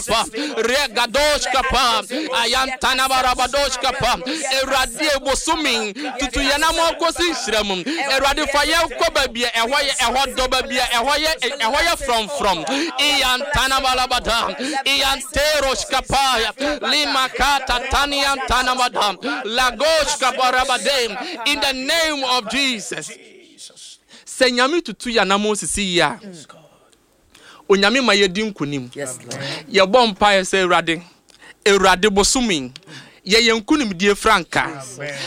Regadosh kapa ayantana barabadosh kapa erade bosumi tutu yanamo kosi hyiram erade faye koba bia ehodo ba bia ehoye from iyantana balabada iyanterosh kapa limakata taniantana badam lagosh kabarabade in the name of Jesus. Senyami tutu yanamo sisi ya onyame ma yedi nkunim ye bom pa se erade bosumi ye yankunim die franka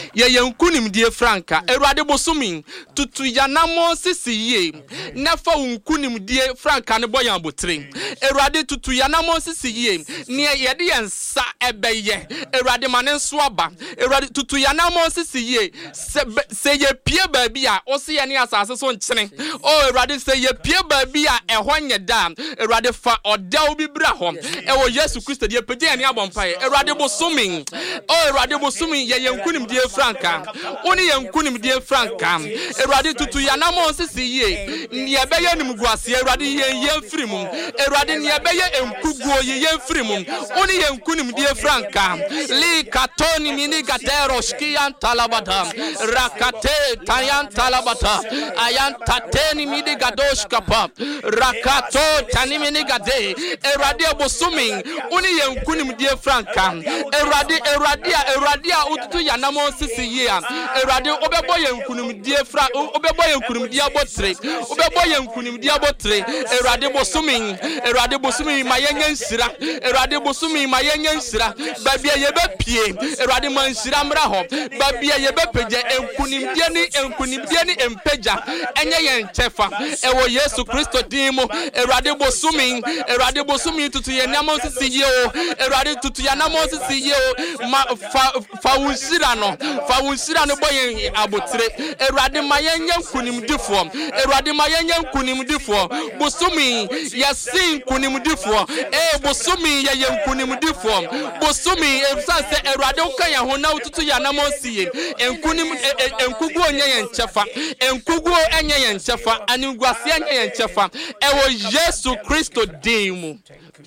erade bosumi tutu yanamo sisi ye nafa unkunim die franka ne boyan botre erade tutu yanamo sisi ye ne yede yensa ebeye erade mane so aba erade tutu yanamo sisi ye se ye pie ba bia o se ye ne asase so nkyene o erade se ye pie ba bia ehonye da erade fa odaw bi bra ho ewo Yesu Kristo die pede ne abompa erade bosumi o erade bosumi ye yankunim die franka oni yankunim die franka erade tutu yanamo sisi ye ne beye nimguase erade ye mfirimu erade ne beye enkuguo ye mfirimu oni yankunim die franka li katoni mini gatero skian talabada rakate tayan talabata ayan tateni mini gadosh kapa rakato tani mini gade erade bosumi oni yankunim die franka erade ututu yanamo sisi ye erade obebo yankunim die fra obebo yankunim die abotre obebo yankunim die abotre erade bosumi mayenye nsira erade bosumi mayenye nsira babia yebepie erade mansira mra ho babia yebepeje enkunim die ni empeja enye yen chefa ewo Yesu Kristo dimo erade bosumi tutu yanamo sisi ye o erade tutu yanamo sisi ye o fa unsira no boyen abotre erade mayenye nkunimdifo erade mayenye nkunimdifo bosumi yasin nkunimdifo bosumi ye nkunimdifo bosumi efsase erade ukanya ho na ututu yanamo siye enkugu onye yenchefa enkugu enye yenchefa aniguase enye yenchefa ewo Yesu Kristo dimu.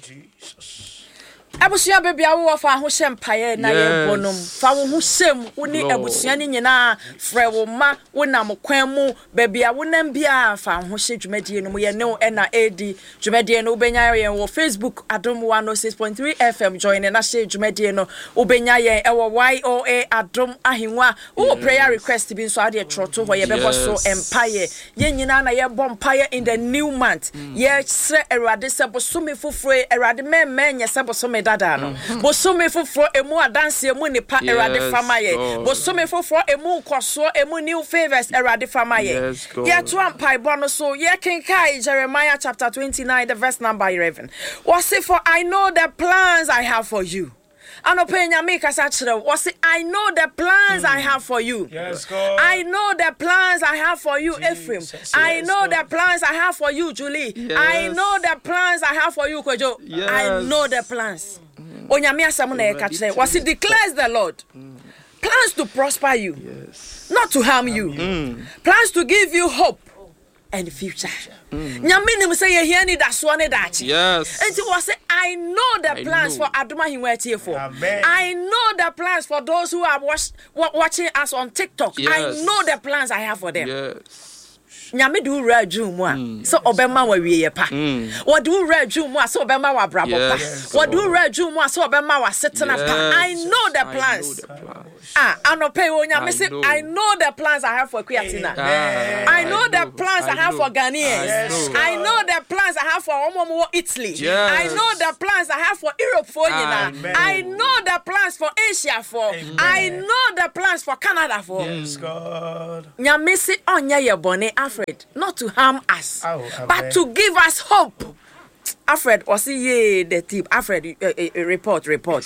Abusia baby awo fa ho shempaye na ye bonom fa wo ho sem woni abusia ni nyina frɛ wo ma wonam kwan mu baby a wonam bia fa ho hye dwumadie no ye ne na edi dwumadie no ubenya ye wo Facebook Adom 106.3 FM join na hye dwumadie no ubenya ye ewo YOA Adom ahenwa wo prayer request bi so ade troto ho ye bebo so empaye ye nyina na ye bom paye in the new month ye sre erade se bosome foforo erade menye se bosome dada no bosome foforo emu adanse emu nipa erade famaye bosome foforo emu nkoso emu new favors erade famaye ye to ampai bono so ye kenkai Jeremiah chapter 29 the verse number 11 was say for I know the plans I have for you. Anopenya make us actually was I know the plans I have for you. Yes, God. I know the plans I have for you, Ephraim. I know the plans I have for you, Julie. I know the plans I have for you, Kojo. I know the plans. Onyame asam na ekachire was it declares the Lord. Plans to prosper you, not to harm you. Plans to give you hope and future. Nyame say ye hear ni daso ne dachi. Yes. And it was say I know the plans for Adoma Hinwetie for. I know the plans for those who are watching us on TikTok. I know the plans I have for them. Yes. Nyame do raju mu a so obema wa wiye pa. Wo do raju mu a so obema wa brabo pa. Wo do raju mu a so obema wa setena pa. I know the plans. Anope wo nyame say I know the plans I have for Kwiatina. I know the plans I have for Ghanaians. I know the plans I have for Omomo Italy. I know the plans I have for Europe for Yina. I know the plans for Asia for. I know the plans for Canada for. Yes, God. Nyame say onya ye bone Alfred, not to harm us, but to give us hope. Alfred, was ye the tip? Alfred, report.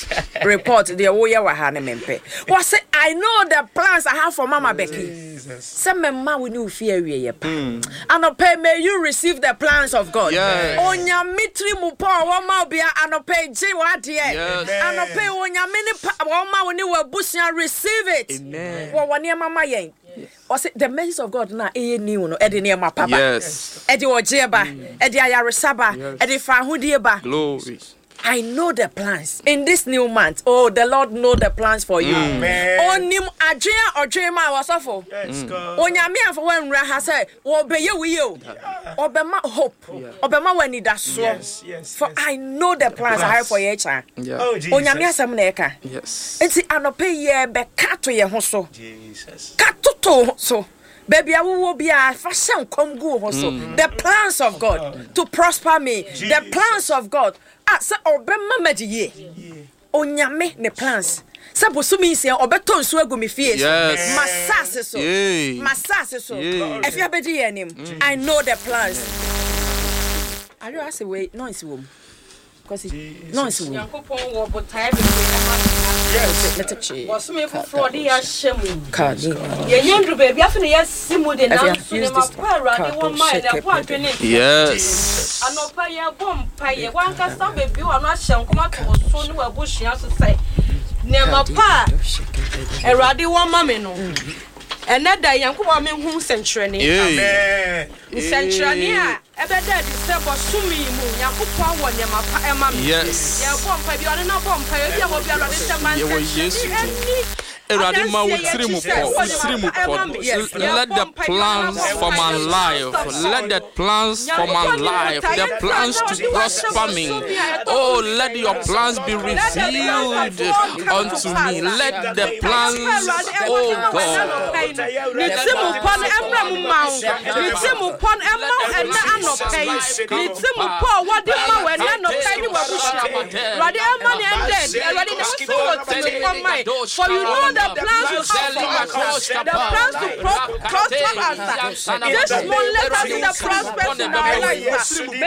The way you were having mempe. Was it? I know the plans I have for Mama Becky. Some mama will you fear ye. And okay, may you receive the plans of God. On your mitri mupo, one mau be and okay, J what ye. And okay, on your mini one mau when you were bushing, receive it. Amen. Well, one year, Mama Yang. Was it the message of God na new no edi near my papa? Yes. Edi ojeba, edi ayaresaba, edi fahudieba. Glory. I know the plans in this new month. Oh, the Lord know the plans for you. Onim adwea odwema wasofo. Onyame afo wan ra ha say wo be ye we yo. Obema hope. Obema wani da so. For I know the plans I have for your child. Onyame asem na eka. Yes. Enti anope ye be ka to ye ho so. Jesus. Ka to so. Baby, I will be a fashion come go so. The plans of God to prosper me. The plans of God. So obema medie. Onyame ne plans. Sabo so mean say obeto nso agu me fie. Masase so. Masase so. If you abedi enim, I know the plans. Are you asking wait noise wom? Because noise wom. Yankopon wo botae be Yes, let it change. was me for fraud ya shemu. Card. Ye nyendru baby afene ya simu de na so ne mapara de won mai na po adwene. Yes. Anopa ya bompa ye wan ka sa baby wa no ahye nkoma to so ne wa bohua so sai. Ne mapa erade won ma me no. Enada Yankopon me hu sentrene. Amen. Sentrene a ebeda di se bosumi mu Yankopon wo ne mapa e ma me. Yes. Ya bompa bi ona na bompa ye bi a wo bi alade se man. Let the plans for my life, let the plans for my life, the plans to prosper me. Oh, let your plans be revealed unto me. Let the plans, oh God. For you know the plans to prosper, the plans to prosper us. This one let us see the prosperous in our life.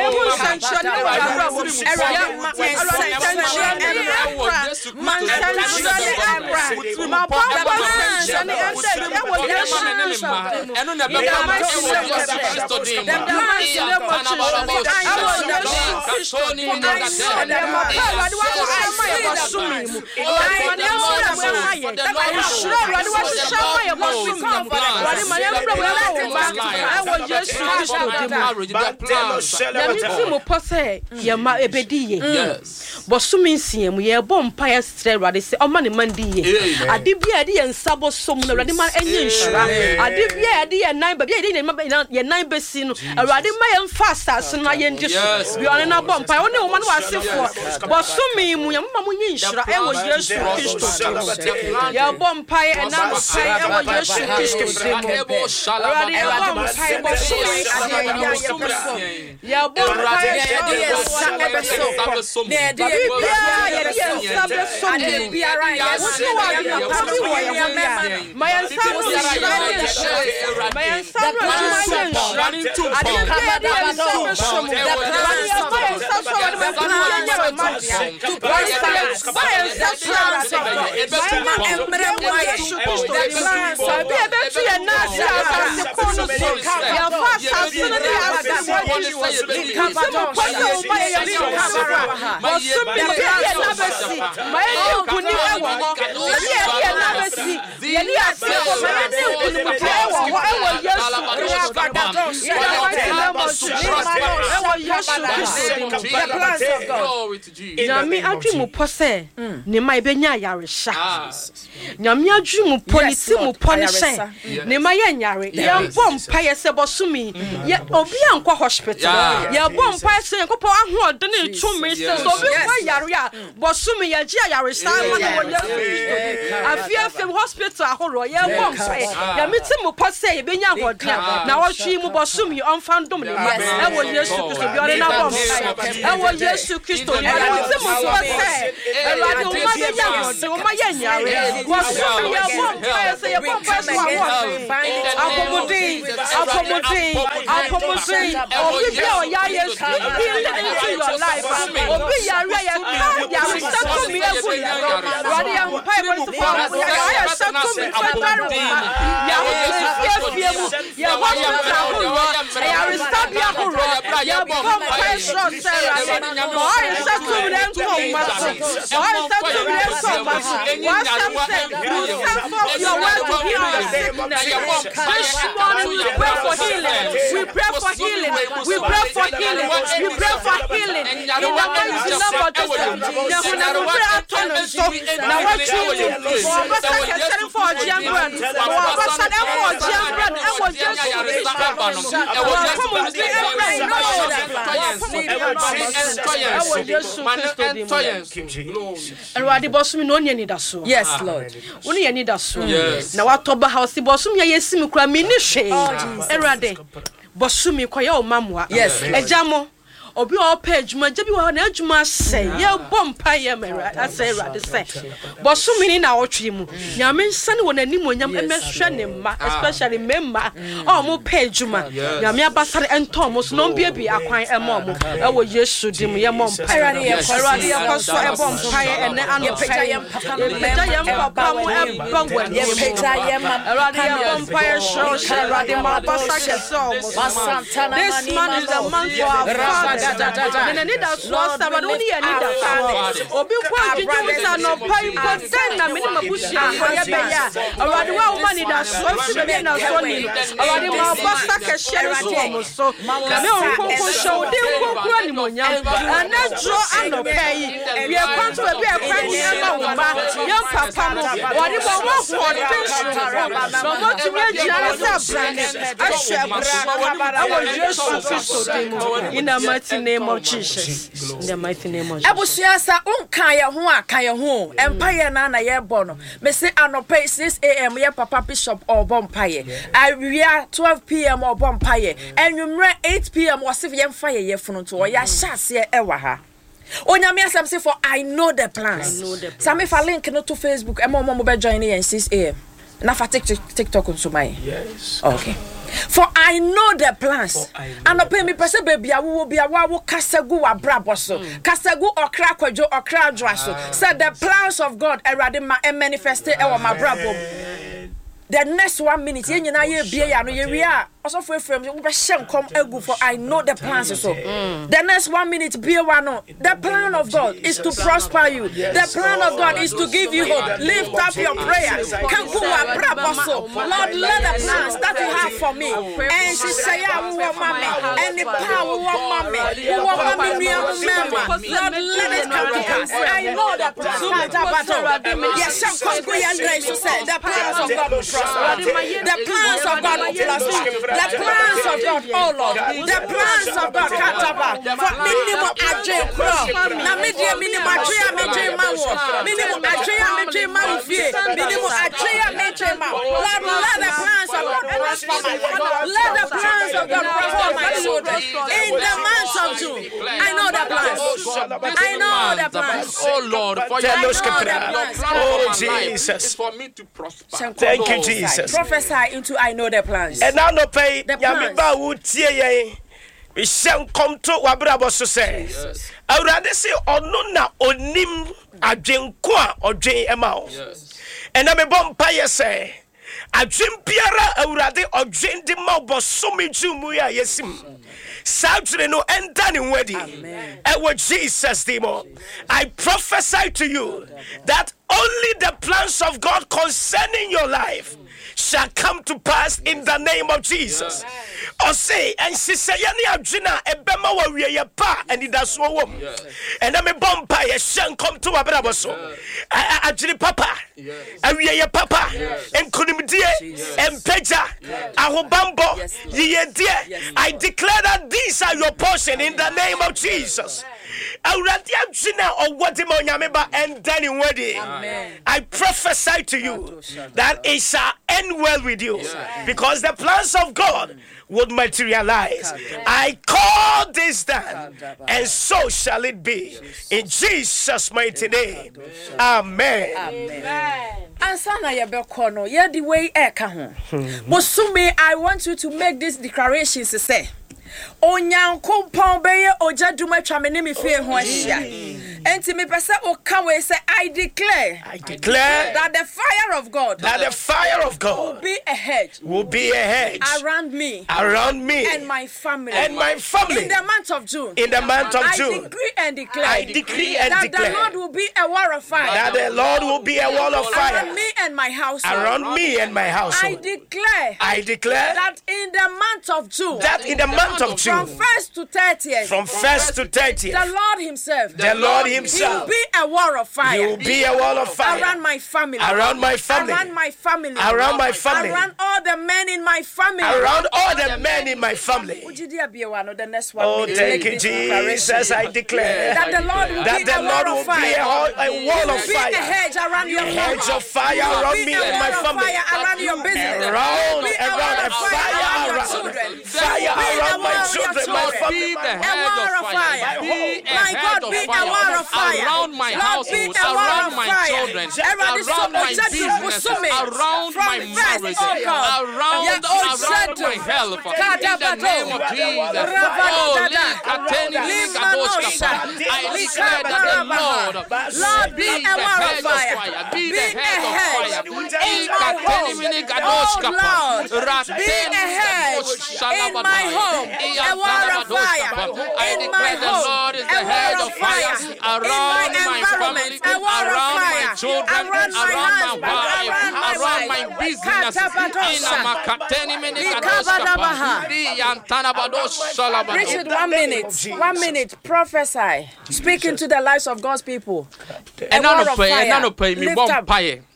Nyame adwemu pose ne mai benya yaresha. Nyame adwemu polisi mu ponse ne mai yanyare. Ye bom paye se bosumi. Ye obi ankwa hospital. Ye bom paye se Yankopon ahodo ne tumi se obi kwa yare a bosumi ye gia yaresha ma na wo Yesu. Afia fem hospital ahoro ye bom paye. Nyame ti mu pose ye benya ahodo na wo twi mu bosumi onfandom ne ma. E wo Yesu Kristo bi ore na bom paye. E wo Yesu Kristo ni We pray for healing. We pray for healing. We pray for healing. In the mighty name of Yes, Lord. Only need us so. Now what toba house bossum ya yesim kura mini she. Erade. Bossumi kwa ya o mamwa. Yes. Ejamo. Obi o page ma jebi wa na adwuma say ye bompa ye mera asay Erade say. Bossumi ni na otwe mu. Nyame nsane won anim onyam emehwe ne ma especially memma. O mo page ma. Nyame abasare enton mo so no bia bi akwan emo mo. E wo Yesu dim ye mompa. Erade ye koso e bompa ye ene ano page ye papa mo e bangwa ye Peja ye Erade ye bompa ye show Erade ma basake so. This man is a man for our father. Nene need us so somebody only need us. Obi kwa juju no pipe then na mini mabushi for ye be ya. Erade wa woman need us so fi be na so ni. Erade ma basake share so. Na me on show de kokura ni monya. Na dro anopai. We kwant we be kwan ni ma wo ba. Yam papa mo. Wori bo wo ho de. No mo tu me jira sa brand. Ahwe bra. Awo Yesu Kristo dem. In the mighty name of Jesus. In the mighty name of Jesus. Abusuasa unkan ye ho aka ye ho. Empire na ye bo no. Me say anope 6 a.m. ye papa bishop or bompaye. Awia 12 p.m. or bompaye. Enwumre 8 p.m. wasif ye mfa ye funu to ya hyase ewa ha. Onyame asem say for I know the plans. Some if I link no to Facebook, e mo be join here 6 a.m. Na fa TikTok on my. Yes. Okay. For I know the plans. And I pay me person baby I will be a wawu kasagu wa braboso. Kasagu okra kwajo okra draso. Said the plans of God erade ma manifest e wa ma brabo. The next 1 minute ye nyina ye bie ya no ye wi a also for frame we be shem come egu for I know the plans so. The next 1 minute bie wa no. The plan of God is to prosper you. The plan of God is to give you hope. Lift up your prayer. Kanku wa braboso. Lord, let the plans that you have for me. And she say ya wo mama and the power wo mama. Wo mama mi mama. Lord, let it come to pass. I know the plans. Yes, some come go and so say the plans of God will prosper. The plans of God will prosper. The plans of God, oh Lord. The plans of God, Kataba. For minimum aje pro. Na media minimum aje mawo. Minimum aje mawo fie. Minimum aje mawo. Let the plans of God prosper my life. Let the plans of God prosper my children. In the month of June, I know the plans. I know the plans. Oh Lord, for your plans. Oh Jesus, for me to prosper. Thank you, Jesus. Prophesy into I know the plans. And now no pay yami ba wo tie ye. We shall come to wabrabo so say. Awurade say ono na onim adwenko a odwen ema wo. And na me bompa ye say. Adwen biara awurade odwen di ma bosomi jumu ya yesim. Saturday no enter in wedding. And with Jesus demo. I prophesy to you that only the plans of God concerning your life shall come to pass in the name of Jesus. Or say, and she say, Yani Abjina, Ebema wa we ye pa, and it does so. And I'm a bomba, a shank come to a braboso. Ajini papa, and we ye papa, and Kunimdia, and Peja, Ahobambo, ye dear. I declare that these are your portion in the name of Jesus. I prophesy to you that it shall end well with you because the plans of God would materialize. I call this down, and so shall it be in Jesus' mighty name. Amen. Ansana yebekono ye the way eka ho. Bosumi, I want you to make this declaration to say Onyankopon beye oja duma twame ne me fie ho ahia. Enti me pese o kan we say I declare that the fire of God will be a hedge around me and my family in the month of June. I decree and declare that the Lord will be a wall of fire. Around me and my household. I declare that in the month of June. From 1st to 30th. The Lord himself. He will be a wall of fire. Around my family. Around all the men in my family. The next one. Oh, thank you, Jesus. I declare that the Lord will be a wall of fire. A wall of fire. A hedge around your family. Hedge of fire around me and my family. Around your business. Around fire around my children, my family. Be the head of fire. My God, be a wall of fire around my household, around my children, around my business, around my marriage, around my health. In the name of Jesus. I declare that the Lord be the head of fire. Be the head of fire. In my home, a wall of fire. I declare the Lord is the head of fire around my family, around my children, around my wife, around my business. Richard, 1 minute. Prophesy. Speaking to the lives of God's people. A wall of fire. Lift up.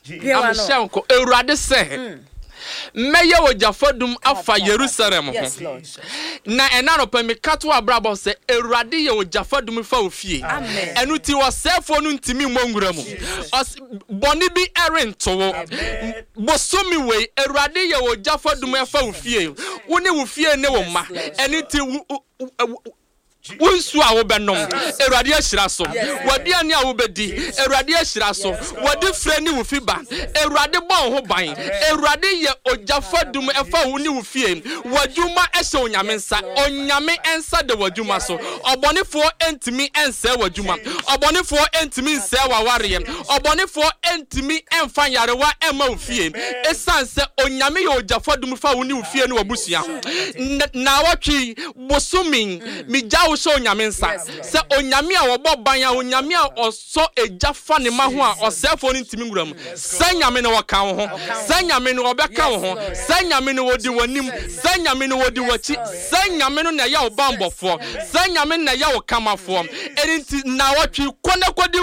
Meye ojafadum afa Jerusalem ho na enano pa me kato abrabo se Awurade ye ojafadum fa ofie enu ti wosefo no ntimi mwangura mu boni bi erento wo bosomi we Awurade ye ojafadum fa ofie woni wo fie ne wo ma enu ti Unsu a wobenom Awurade ahyira so wadi ani a wobedi Awurade ahyira so wadi frani wo fiba Awurade bon ho ban Awurade ye ojafadum efa wo ni wo fie wadwuma ehye onyame nsa onyame ensa de wadwuma so obonefo entimi ense wadwuma obonefo entimi nse waware obonefo entimi emfa yarewa ema wo fie esanse onyame ye ojafadum fa wo ni wo fie ne wabusia na watwi bosumi mijawo so onyame nsa se onyame a wobo ban ya onyame a oso ejafa ne ma ho a osefo ni ntimi nguram se nyame ne woka wo ho se nyame ne wobeka wo ho se nyame ne wodi wanim se nyame ne wodi wachi se nyame no na ya obambofo se nyame na ya wokamafo enti na watwi konekodi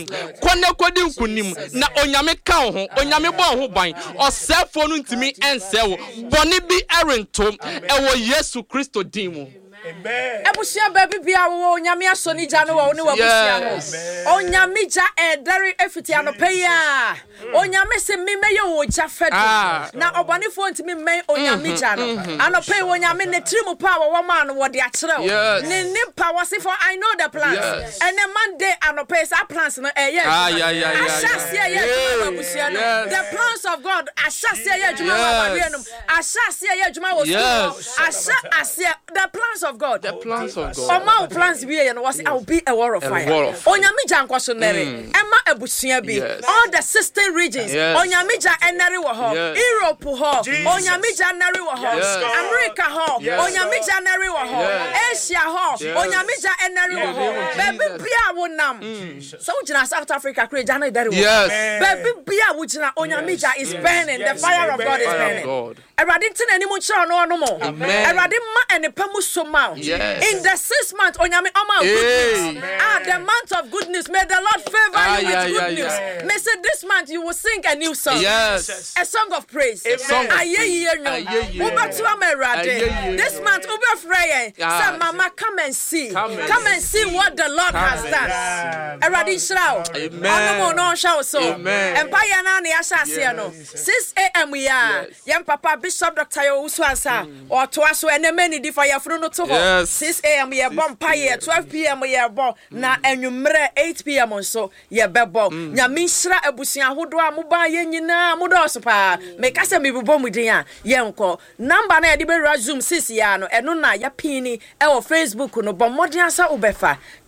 nkunim na onyame ka wo ho onyame bo ho ban osefo no ntimi ense wo boni bi erento ewo Yesu Kristo dimu. Ebusia baby bia wo onyame asoni gya no wo ne wabusia no onyame gya edare efiti anope ya onyame se mimeye wo gya fedu na obonefo ntimi men onyame gya no anope wo onyame ne trimu pa wo ma no wo de akere ne nipa wo se for I know the plans and a Monday anope sa plans no ashasia ye wabusia no the plans of God ashasia ye djuma wa no ashasia ye djuma wo ashasia the plans of God. The plans of God. Oma plans be and was I will be a wall of fire. Onyame ja nkwasonere. Emma ebusua bi. All the 16 regions. Onyame ja enere wo ho. Europe ho. Onyame ja enere wo ho. America ho. Onyame ja enere wo ho. Asia ho. Onyame ja enere wo ho. Baby bia wo nam. So ujina South Africa kure ja na edere wo. Baby bia wo jina onyame ja is burning. The fire of God is burning. Erade ntena ni mu chira no mo. Erade ma enepamu so ma. In the 6th month, onyame oma good news. The month of good news. May the Lord favor you with good news. May say this month you will sing a new song. A song of praise. This month, Uber Freya. Say, Mama, come and see. Come and see what the Lord has done. Eradi Shrao. Amen. No show so. Empire na ni asha no. 6 a.m. we are. Young Papa Bishop Dr. Uswansa or Twaso and many different fruno to 6 a.m. ye bomb pie, 12 p.m. ye bomb na enumere 8 p.m. so ye bebo. Nyamishra ebusia hodwa muba ye nyina mudoso pa. Mekase mi bobom dia ye nko. Number na ye di be Zoom 6 ya no eno na ya pini e wo Facebook no bomodian sa ubefa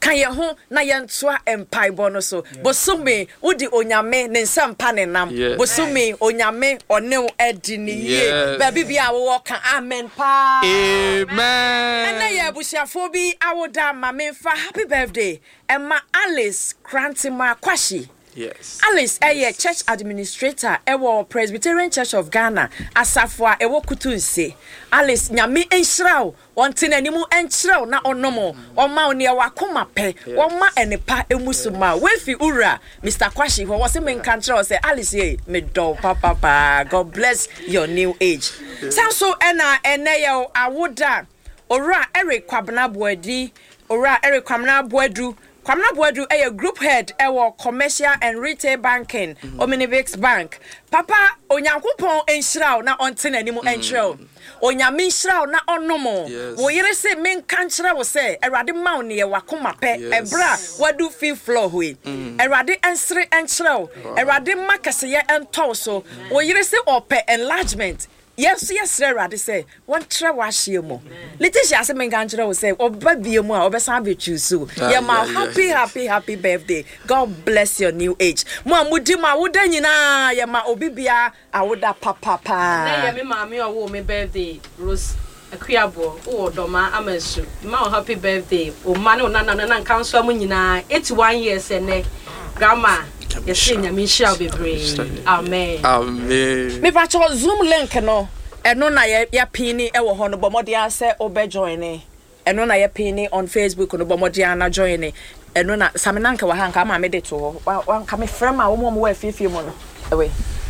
kan ye ho na ye ntoa empaibo no so bosome wodi onyame ne nsampa ne nam bosome onyame one edi ni ye ba bibia wo kan amen pa amen ene ye busiafo bi awoda ma memfa happy birthday Emma Alice Krantima Kwashi. Yes. Alice church administrator ewo Presbyterian Church of Ghana asafo ewo kutunse. Alice nyame enhiraw wonte animu enhiraw na onomo oma oni wakoma pe woma enepa emusuma wefi ura Mr. Kwashi wo se menkantra say Alice me do papa God bless your new age. So ena ene awoda ora Eric Kwabena Boadi ora Eric Kwamna Boadu Kwamna Boadu group head commercial and retail banking Omnibix Bank. Papa onyankopon enhiraw na onte nanimu enhiraw. Onyame enhiraw na onomo. Wo yere se menka nkyira wo se Erade ma wo ne wakoma pe ebra wadu fi floor hwe. Erade ensre enhiraw. Erade makase ye ento so. Wo yere se ope enlargement. Yes, Radi say, one try wash you more. Letitia say, Menganjra will say, Oba be more, Obesan be choose. Yeah, ma happy birthday. God bless your new age. Ma mudima wudanina, ya ma obibia, I would papa. Na me mami o me birthday, Rose. Akuabo o doma amesu. Ma happy birthday. O manu na council mu nyina 81 years ene. Grandma yes, Misha be brave. Amen. Amen. Me pacho Zoom link no. Eno na ya pini e wo ho no bomodia se obe join e. Eno na ya pini on Facebook no bomodia na join e. Eno na saminanka wa hanka ma me de to ho. Wan ka me frame a wo mo wa fifie mo no. Ewe.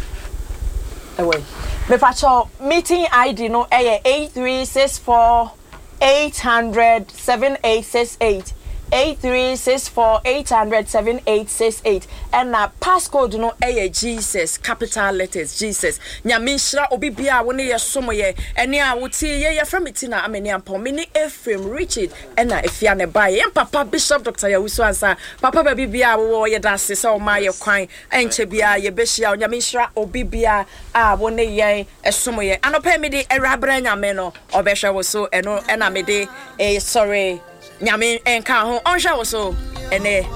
Me pacho meeting ID no 8364 800 7868. 8364 800 7868 and na passcode no Jesus capital letters Jesus nyame nhira obibia wo ne yesomo ye ene a woti ye from itina ameni ampon mini Ephraim Richard and na efia ne bae ye papa Bishop Dr. Yawusu ansa papa ba bibia wo ye dase se o ma ye kwan enche bia ye behia nyame nhira obibia a wo ne ye esomo ye anopa mi de erabra nyame no obehwe wo so eno na me de sorry Nyame enka ho onhwa wo so ene